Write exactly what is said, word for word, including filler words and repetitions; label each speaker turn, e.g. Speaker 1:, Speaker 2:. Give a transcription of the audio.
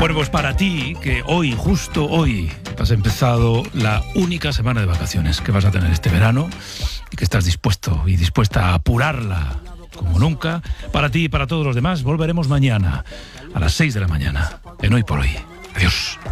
Speaker 1: Bueno, pues para ti, que hoy, justo hoy, has empezado la única semana de vacaciones que vas a tener este verano y que estás dispuesto y dispuesta a apurarla como nunca, para ti y para todos los demás, volveremos mañana a las seis de la mañana en Hoy por Hoy. Adiós.